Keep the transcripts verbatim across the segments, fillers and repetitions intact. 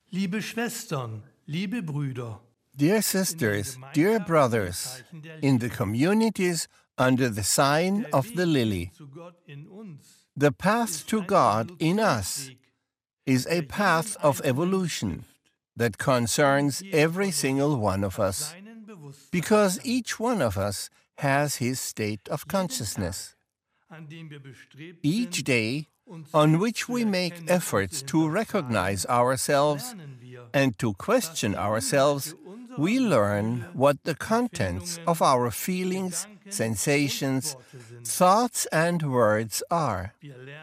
Liebe Schwestern, liebe Brüder, Dear sisters, dear brothers, in the communities under the sign of the lily, the path to God in us is a path of evolution that concerns every single one of us, because each one of us has his state of consciousness. Each day on which we make efforts to recognize ourselves and to question ourselves, we learn what the contents of our feelings, sensations, thoughts and words are.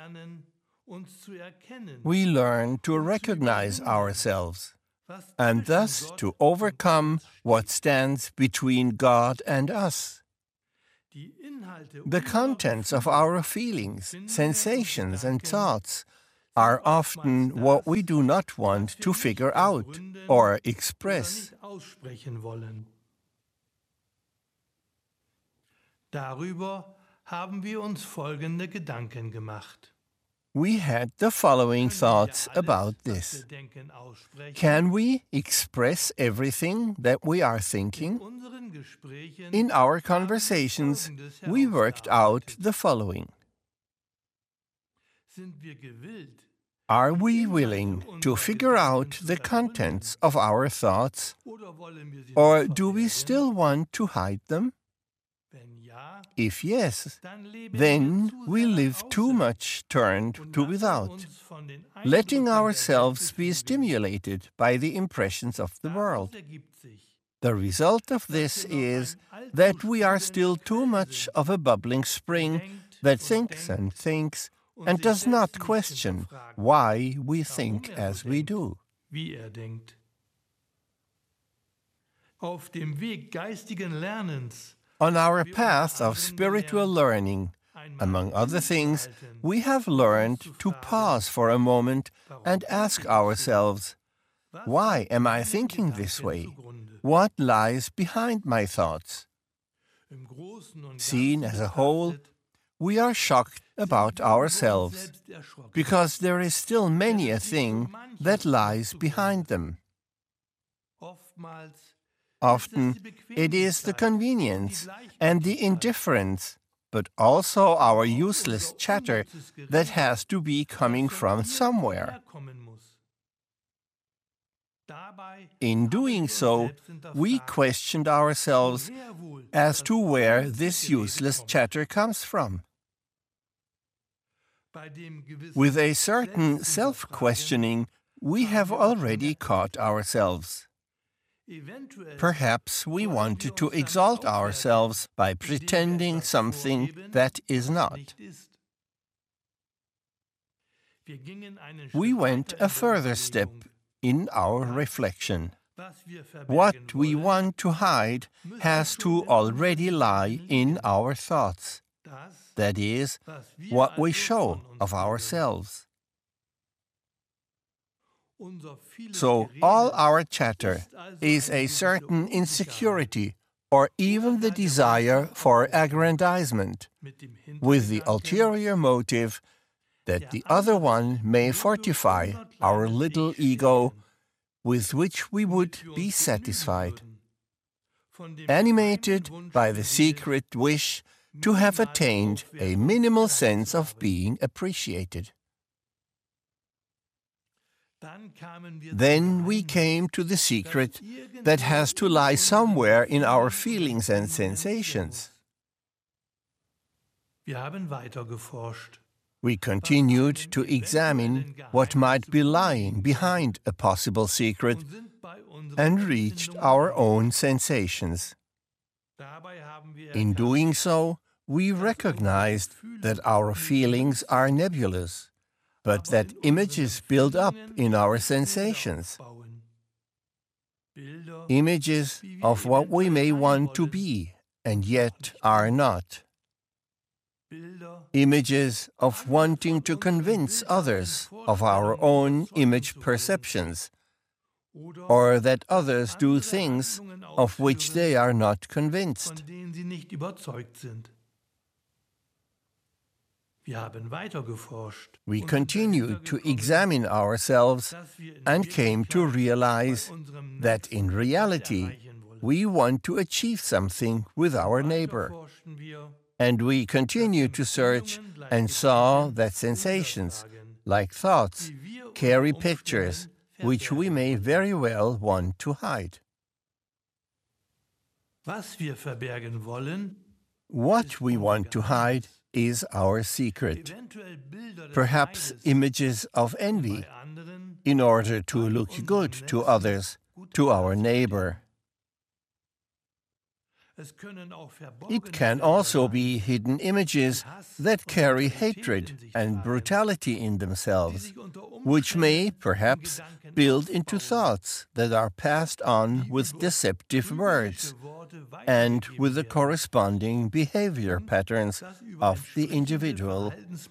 We learn to recognize ourselves and thus to overcome what stands between God and us. The contents of our feelings, sensations and thoughts are often what we do not want to figure out or express. Darüber haben wir uns folgende Gedanken gemacht. We had the following thoughts about this. Can we express everything that we are thinking? In our conversations, we worked out the following. Are we willing to figure out the contents of our thoughts, or do we still want to hide them? If yes, then we live too much turned to without, letting ourselves be stimulated by the impressions of the world. The result of this is that we are still too much of a bubbling spring that thinks and thinks and does not question why we think as we do. Auf dem Weg geistigen Lernens On our path of spiritual learning, among other things, we have learned to pause for a moment and ask ourselves, why am I thinking this way? What lies behind my thoughts? Seen as a whole, we are shocked about ourselves, because there is still many a thing that lies behind them. Often it is the convenience and the indifference, but also our useless chatter that has to be coming from somewhere. In doing so, we questioned ourselves as to where this useless chatter comes from. With a certain self-questioning, we have already caught ourselves. Perhaps we wanted to exalt ourselves by pretending something that is not. We went a further step in our reflection. What we want to hide has to already lie in our thoughts. That is, what we show of ourselves. So all our chatter is a certain insecurity or even the desire for aggrandizement, with the ulterior motive that the other one may fortify our little ego with which we would be satisfied, animated by the secret wish to have attained a minimal sense of being appreciated. Then we came to the secret that has to lie somewhere in our feelings and sensations. We continued to examine what might be lying behind a possible secret and reached our own sensations. In doing so, we recognized that our feelings are nebulous, but that images build up in our sensations. Images of what we may want to be and yet are not. Images of wanting to convince others of our own image perceptions, or that others do things of which they are not convinced. We continued to examine ourselves and came to realize that in reality we want to achieve something with our neighbor. And we continued to search and saw that sensations, like thoughts, carry pictures which we may very well want to hide. What we want to hide is our secret. Perhaps images of envy, in order to look good to others, to our neighbor. It can also be hidden images that carry hatred and brutality in themselves, which may, perhaps, build into thoughts that are passed on with deceptive words and with the corresponding behavior patterns of the individual.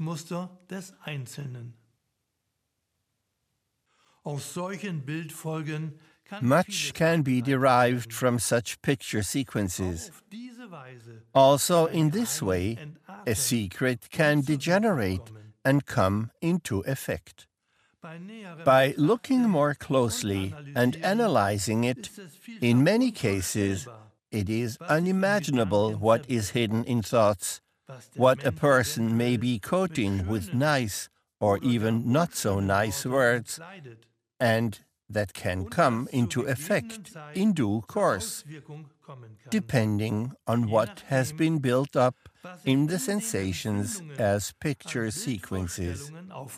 Much can be derived from such picture sequences. Also, in this way, a secret can degenerate and come into effect. By looking more closely and analyzing it, in many cases, it is unimaginable what is hidden in thoughts, what a person may be quoting with nice or even not so nice words, and that can come into effect in due course, depending on what has been built up in the sensations as picture sequences.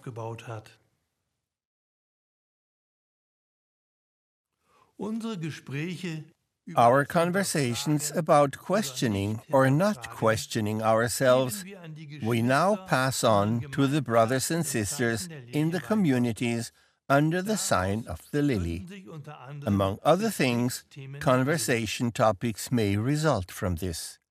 Our conversations about questioning or not questioning ourselves, we now pass on to the brothers and sisters in the communities under the sign of the lily. Among other things, conversation topics may result from this.